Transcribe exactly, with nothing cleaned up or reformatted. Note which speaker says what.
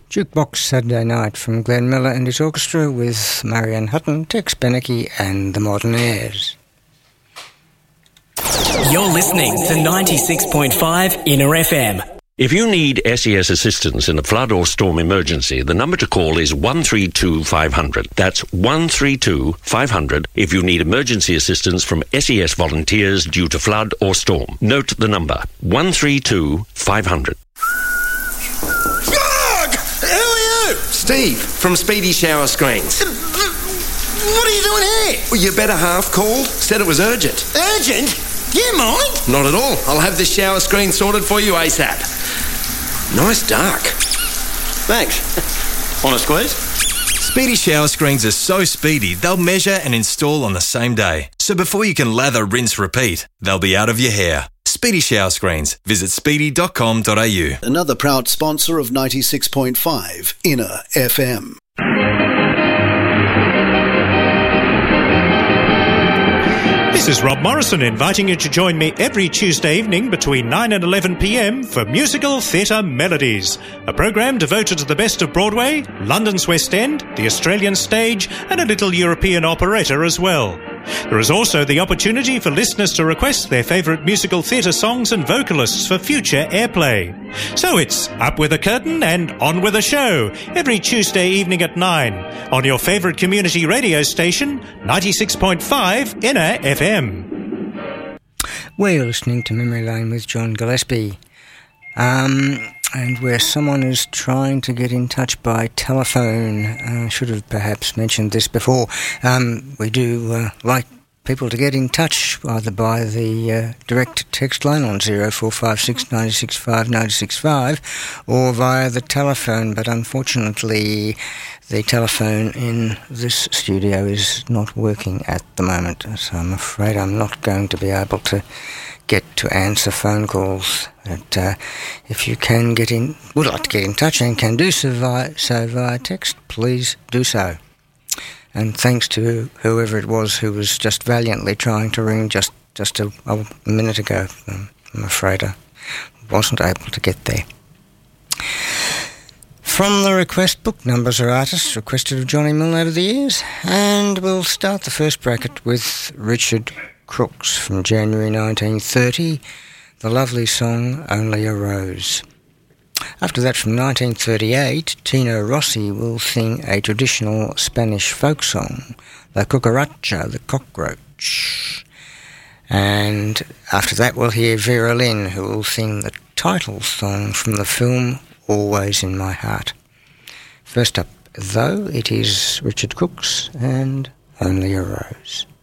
Speaker 1: Jukebox Saturday Night from Glenn Miller and his orchestra with Marianne Hutton, Tex Beneke and the Modernaires.
Speaker 2: You're listening to ninety-six point five Inner F M.
Speaker 3: If you need S E S assistance in a flood or storm emergency, the number to call is one three two five hundred. That's one three two five hundred if you need emergency assistance from S E S volunteers due to flood or storm. Note the number, one three two five hundred.
Speaker 4: Grog! Who are you?
Speaker 5: Steve, from Speedy Shower Screens.
Speaker 4: What are you doing here?
Speaker 5: Well, your better half called, said it was urgent.
Speaker 4: Urgent? Do you mind?
Speaker 5: Not at all. I'll have this shower screen sorted for you ASAP. Nice dark.
Speaker 4: Thanks. Want a squeeze?
Speaker 6: Speedy Shower Screens are so speedy, they'll measure and install on the same day. So before you can lather, rinse, repeat, they'll be out of your hair. Speedy Shower Screens. Visit speedy dot com dot a u.
Speaker 7: Another proud sponsor of ninety-six point five Inner F M.
Speaker 8: This is Rob Morrison inviting you to join me every Tuesday evening between nine and eleven p m for Musical Theatre Melodies, a programme devoted to the best of Broadway, London's West End, the Australian stage and a little European operetta as well. There is also the opportunity for listeners to request their favourite musical theatre songs and vocalists for future airplay. So it's up with a curtain and on with a show every Tuesday evening at nine on your favourite community radio station, ninety-six point five Inner F M.
Speaker 1: We're listening to Memory Lane with John Gillespie. Um... And where someone is trying to get in touch by telephone. I uh, should have perhaps mentioned this before. Um, we do uh, like people to get in touch either by the uh, direct text line on zero four five six nine six five nine six five or via the telephone, but unfortunately the telephone in this studio is not working at the moment, so I'm afraid I'm not going to be able to get to answer phone calls. But uh, if you can get in, would like to get in touch and can do so via, so via text, please do so. And thanks to whoever it was who was just valiantly trying to ring just, just a, a minute ago. Um, I'm afraid I wasn't able to get there. From the request book, numbers are artists requested of Johnny Milne over the years, and we'll start the first bracket with Richard Crooks from January nineteen thirty, the lovely song Only a Rose. After that, from nineteen thirty-eight, Tino Rossi will sing a traditional Spanish folk song, La Cucaracha, the cockroach. And after that, we'll hear Vera Lynn, who will sing the title song from the film Always in My Heart. First up, though, it is Richard Crooks and Only a Rose.